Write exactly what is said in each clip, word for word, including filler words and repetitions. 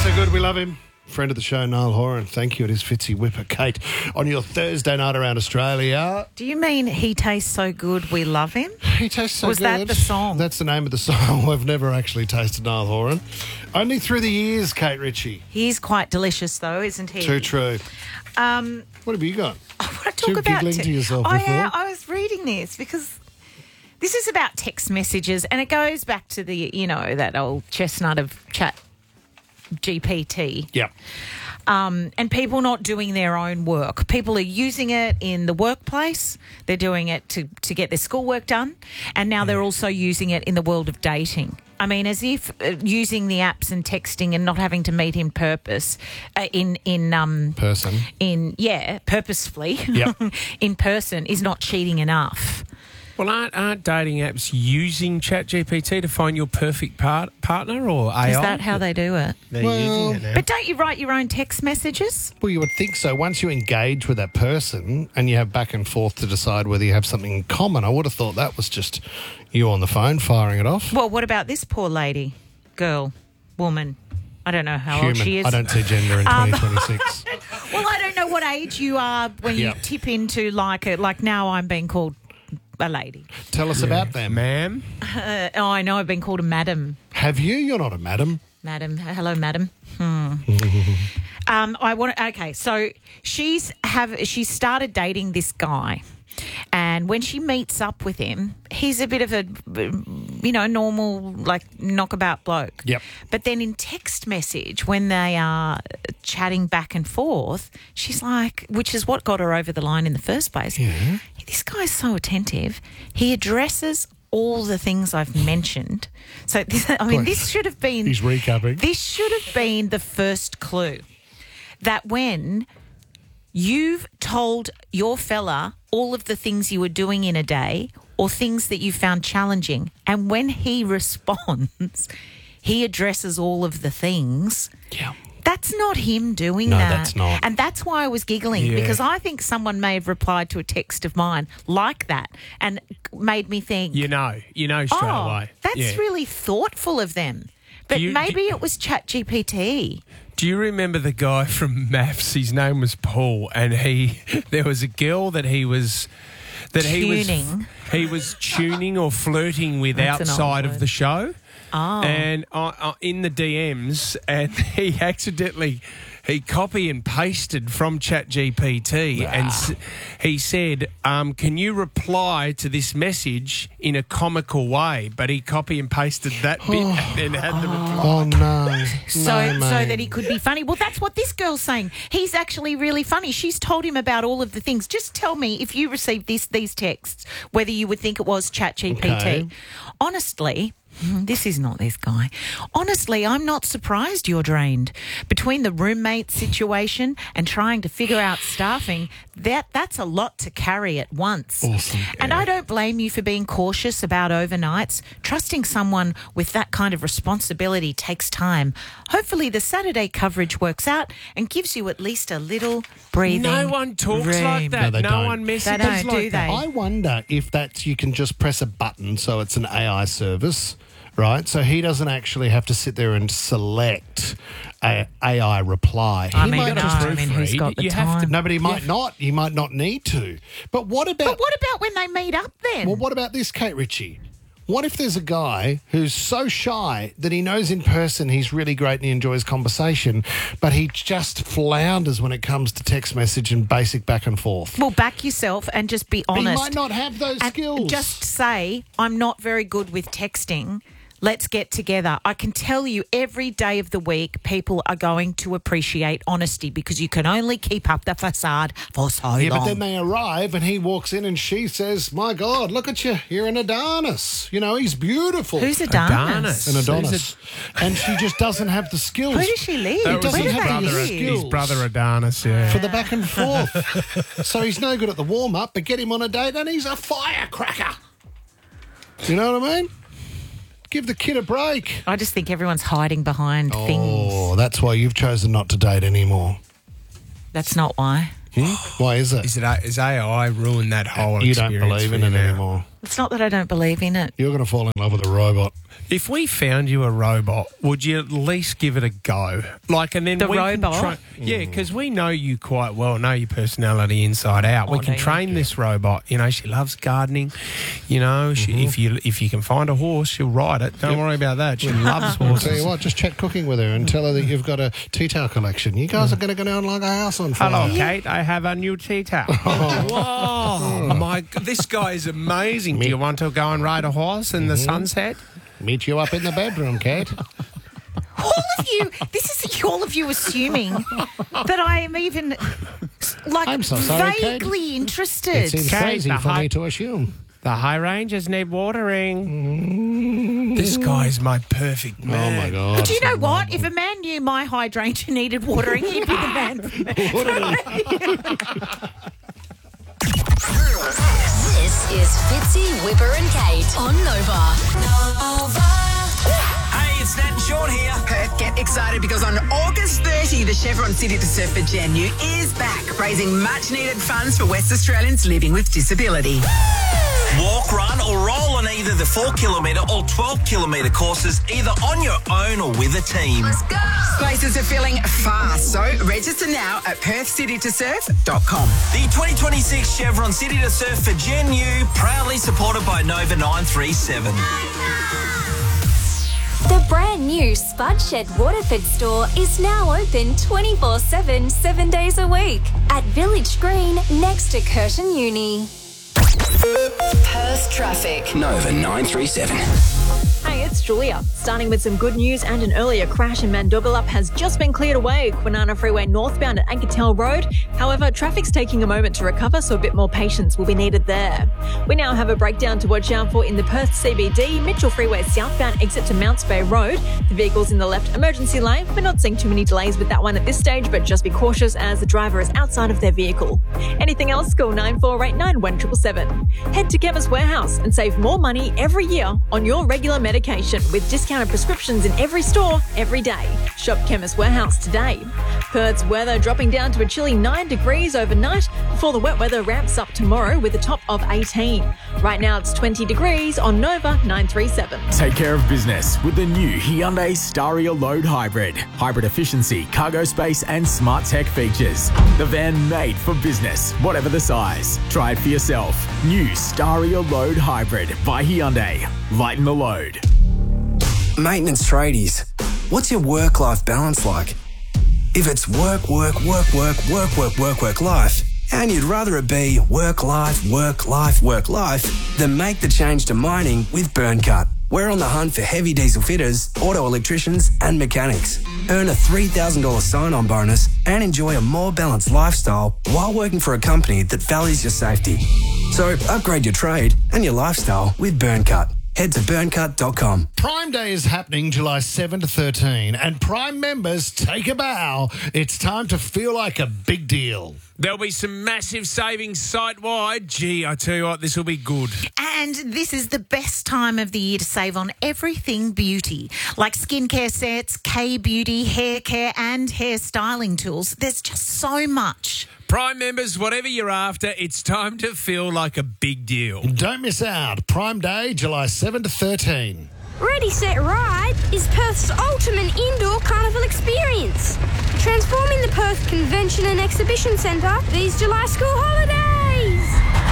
tastes so good, we love him. Friend of the show, Niall Horan. Thank you. It is Fitzy Whipper Kate on your Thursday night around Australia. Do you mean he tastes so good we love him? He tastes so Was good. Was that the song? That's the name of the song. I've never actually tasted Niall Horan. Only through the years, Kate Ritchie. He is quite delicious, though, isn't he? Too true. Um, what have you got? I want to talk Too about giggling te- to yourself I, before? uh, I was reading this because this is about text messages, and it goes back to the, you know, that old chestnut of chat G P T. Yeah. Um, and people not doing their own work. People are using it in the workplace. They're doing it to, to get their schoolwork done. And now they're also using it in the world of dating. I mean, as if uh, using the apps and texting and not having to meet in purpose, uh, in in um Person. in yeah, purposefully, Yep. in person is not cheating enough. Well, aren't, aren't dating apps using ChatGPT to find your perfect part, partner or A I? Is that how they do it? They're Well, using it now. But don't you write your own text messages? Well, you would think so. Once you engage with that person and you have back and forth to decide whether you have something in common, I would have thought that was just you on the phone firing it off. Well, what about this poor lady, girl, woman? I don't know how Human. old she is. I don't see gender in Um, twenty twenty-six. Well, I don't know what age you are when you Yep. tip into like a, like now I'm being called a lady. Tell us about them. Ma'am? Uh, oh, I know I've been called a madam. Have you? You're not a madam. Madam, hello, madam. Hmm. um, I want. Okay, so she's have she started dating this guy, and when she meets up with him, he's a bit of a, you know, normal like knockabout bloke. Yep. But then in text message, when they are chatting back and forth, she's like, which is what got her over the line in the first place. Yeah. This guy's so attentive. He addresses all the things I've mentioned. So, this, I mean, this should have been... He's recapping. This should have been the first clue that when you've told your fella all of the things you were doing in a day or things that you found challenging, and when he responds, he addresses all of the things... Yeah. That's not him doing No, that. that's not. And that's why I was giggling, Yeah. because I think someone may have replied to a text of mine like that and made me think, You know. You know straight oh, away. that's Yeah. really thoughtful of them. But Do you- maybe do- it was ChatGPT. Do you remember the guy from Maths? His name was Paul, and he there was a girl that he was that he Tuning. was he was tuning or flirting with That's an old outside of word. the show. Oh. And uh, uh, in the D Ms, and he accidentally he copy and pasted from ChatGPT, and s- he said, um, "Can you reply to this message in a comical way?" But he copy and pasted that bit and then had the reply. Oh, no. So, no, so mate. that he could be funny. Well, that's what this girl's saying. He's actually really funny. She's told him about all of the things. Just tell me if you received this these texts, whether you would think it was ChatGPT. Okay. Honestly, this is not this guy. Honestly, I'm not surprised you're drained. Between the roommate situation and trying to figure out staffing, that that's a lot to carry at once. Awesome. And I don't blame you for being cautious about overnights. Trusting someone with that kind of responsibility takes time. Hopefully the Saturday coverage works out and gives you at least a little breathing No one talks room. like that. No, they No, don't. one They messages don't, like do that. they? I wonder if that's you can just press a button, so it's an A I service, right? So he doesn't actually have to sit there and select a A I reply. I He mean, might no, just I mean, who's proofread. got the You have to- time? No, but he might not. He might not need to. But what about But what about when they meet up then? well, what about this, Kate Ritchie? What if there's a guy who's so shy that he knows in person he's really great and he enjoys conversation, but he just flounders when it comes to text message and basic back and forth? Well, back yourself and just be But he honest. might not have those And skills. just say, I'm not very good with texting. Let's get together. I can tell you every day of the week, people are going to appreciate honesty because you can only keep up the facade for so Yeah, long. but then they arrive and he walks in and she says, "My God, look at you. You're an Adonis. You know, he's beautiful." Who's Adonis? Adonis. an Adonis? Who's And she just doesn't have the skills. Who does she live? That He was doesn't Where his do have they the brother, live? skills. his brother Adonis, yeah. for the back and forth. So he's no good at the warm-up, but get him on a date and he's a firecracker. You know what I mean? Give the kid a break. I just think everyone's hiding behind things. Oh, that's why you've chosen not to date anymore. That's not why. Hmm? Why is it? Is it A- is A I ruined that whole You don't experience believe for in you it now? anymore. It's not that I don't believe in it. You're going to fall in love with a robot. If we found you a robot, would you at least give it a go? Like, and then The we robot? Can tra- yeah, because we know you quite well, know your personality inside out. Oh, we can do you? train this robot. You know, she loves gardening. You know, she, Mm-hmm. if you if you can find a horse, she'll ride it. Don't worry about that. She loves I'll horses. tell you what, just chat cooking with her and tell her that you've got a tea towel collection. You guys are going to go down like a house on fire. Hello, Kate. I have a new tea towel. Whoa, my! God, this guy is amazing. Do you want to go and ride a horse in the Mm-hmm. sunset? Meet you up in the bedroom, Kate. All of you, this is all of you assuming that I am even like I'm so sorry, Kate. vaguely interested. It seems Kate, crazy the for high- me to assume. The high ranges need watering. This guy's my perfect man. Oh, my God. Do you know what? If a man knew my hydrangea needed watering, he'd be the man for me. This is Fitzy, Whipper and Kate on Nova. Hey, it's Nat and Sean here. Perth, get excited because on August thirtieth, the Chevron City to Surf for Genu is back, raising much-needed funds for West Australians living with disability. Walk, run or roll on either the four kilometre or twelve kilometre courses, either on your own or with a team. Let's go! Places are filling fast, so register now at perth city to surf dot com. The twenty twenty-six Chevron City to Surf for Genu, proudly supported by Nova nine three seven. The brand new Spud Shed Waterford store is now open twenty-four seven, seven days a week at Village Green next to Curtin Uni. Perth traffic. Nova nine three seven. Hey, it's Julia. Starting with some good news, and an earlier crash in Mandugalup has just been cleared away. Kwinana Freeway northbound at Ankertel Road. However, traffic's taking a moment to recover, so a bit more patience will be needed there. We now have a breakdown to watch out for in the Perth C B D. Mitchell Freeway southbound exit to Mounts Bay Road. The vehicle's in the left emergency lane. We're not seeing too many delays with that one at this stage, but just be cautious as the driver is outside of their vehicle. Anything else, call nine four eight nine, one seven seven seven. Head to Chemist Warehouse and save more money every year on your regular medication with discounted prescriptions in every store, every day. Shop Chemist Warehouse today. Perth's weather dropping down to a chilly nine degrees overnight before the wet weather ramps up tomorrow with a top of eighteen. Right now it's twenty degrees on Nova nine three seven. Take care of business with the new Hyundai Staria Load Hybrid. Hybrid efficiency, cargo space and smart tech features. The van made for business, whatever the size. Try it for yourself. New Staria Load Hybrid by Hyundai. Lighten the load. Maintenance tradies, what's your work-life balance like? If it's work, work, work, work, work, work, work, work, life, and you'd rather it be work, life, work, life, work, life, then make the change to mining with BurnCut. We're on the hunt for heavy diesel fitters, auto electricians and mechanics. Earn a three thousand dollars sign-on bonus and enjoy a more balanced lifestyle while working for a company that values your safety. So upgrade your trade and your lifestyle with BurnCut. Head to burn cut dot com. Prime Day is happening July seventh to thirteen, and Prime members take a bow. It's time to feel like a big deal. There'll be some massive savings site-wide. Gee, I tell you what, this will be good. And this is the best time of the year to save on everything beauty, like skincare sets, K-beauty, hair care and hair styling tools. There's just so much. Prime members, whatever you're after, it's time to feel like a big deal. Don't miss out. Prime Day, July seventh to thirteen. Ready, Set, Ride is Perth's ultimate indoor carnival experience. Transforming the Perth Convention and Exhibition Centre these July school holidays.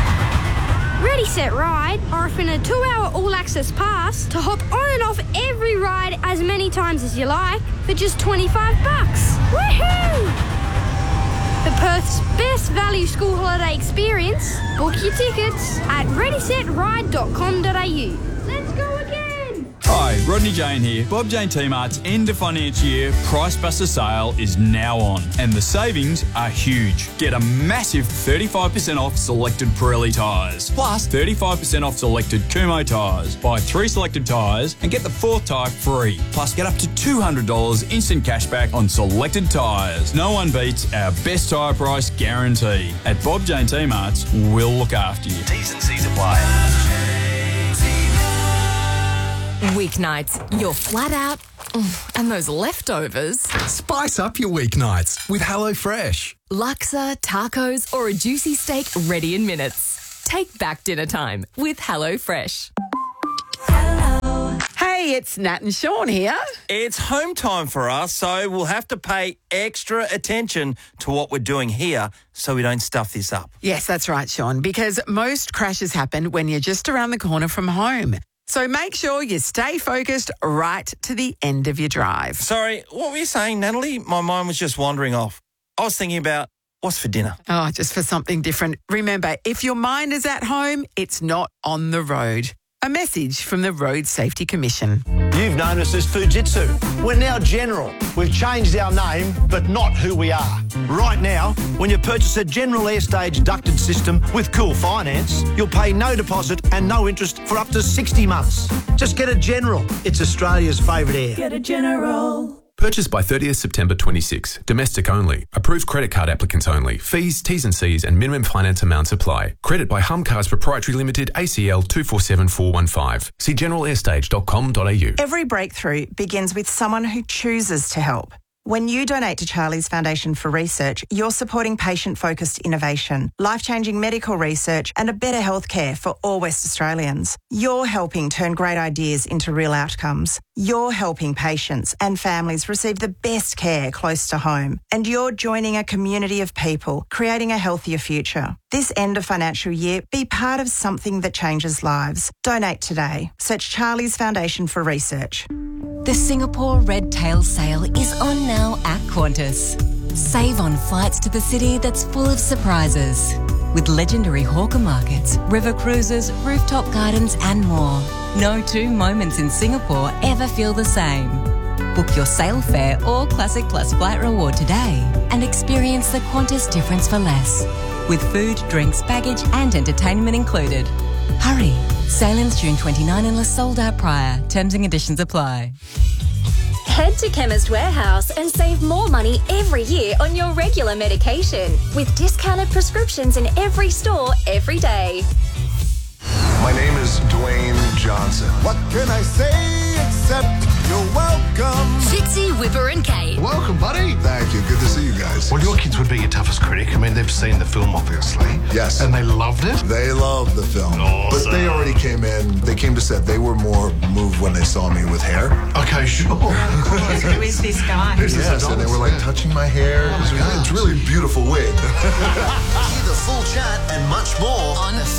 Ready, Set, Ride are offering a two-hour all-access pass to hop on and off every ride as many times as you like for just twenty-five bucks. Woohoo! For Perth's best value school holiday experience, book your tickets at ready set ride dot com dot a u. Let's go again! Hi, Rodney Jane here. Bob Jane T-Mart's end of financial year Price Buster sale is now on, and the savings are huge. Get a massive thirty-five percent off selected Pirelli tyres, plus thirty-five percent off selected Kumho tyres. Buy three selected tyres and get the fourth tyre free. Plus get up to two hundred dollars instant cashback on selected tyres. No one beats our best tyre price guarantee. At Bob Jane T-Mart's, we'll look after you. T's and C's apply. Weeknights, you're flat out, and those leftovers. Spice up your weeknights with HelloFresh. Laksa, tacos, or a juicy steak ready in minutes. Take back dinner time with HelloFresh. Hey, it's Nat and Sean here. It's home time for us, so we'll have to pay extra attention to what we're doing here so we don't stuff this up. Yes, that's right, Sean, because most crashes happen when you're just around the corner from home. So make sure you stay focused right to the end of your drive. Sorry, what were you saying, Natalie? My mind was just wandering off. I was thinking about what's for dinner. Oh, just for something different. Remember, if your mind is at home, it's not on the road. A message from the Road Safety Commission. You've known us as Fujitsu. We're now General. We've changed our name, but not who we are. Right now, when you purchase a General Airstage ducted system with Cool Finance, you'll pay no deposit and no interest for up to sixty months. Just get a General. It's Australia's favourite air. Get a General. Purchased by thirtieth September twenty-six. Domestic only. Approved credit card applicants only. Fees, T's and C's and minimum finance amounts apply. Credit by Hum Cars Proprietary Limited, A C L two four seven four one five. See general airstage dot com dot a u. Every breakthrough begins with someone who chooses to help. When you donate to Charlie's Foundation for Research, you're supporting patient-focused innovation, life-changing medical research and a better healthcare for all West Australians. You're helping turn great ideas into real outcomes. You're helping patients and families receive the best care close to home. And you're joining a community of people, creating a healthier future. This end of financial year, be part of something that changes lives. Donate today. Search Charlie's Foundation for Research. The Singapore Red Tail Sale is on now at Qantas. Save on flights to the city that's full of surprises. With legendary hawker markets, river cruises, rooftop gardens and more. No two moments in Singapore ever feel the same. Book your sale fare or Classic Plus flight reward today and experience the Qantas difference for less. With food, drinks, baggage and entertainment included. Hurry! Sale ends June twenty-ninth unless sold out prior. Terms and conditions apply. Head to Chemist Warehouse and save more money every year on your regular medication with discounted prescriptions in every store every day. My name is Dwayne Johnson. What can I say except you're welcome? Fitzy, Whipper and Kate. Welcome, buddy. Thank you. Good to see you guys. Well, your kids would be your toughest critic. I mean, they've seen the film, obviously. Yes. And they loved it? They loved the film. Awesome. But they already came in. They came to set. They were more moved when they saw me with hair. Okay, sure. Who is this guy? Yes, and they were like touching my hair. Oh, it's, it's really beautiful wig. Hear the full chat and much more on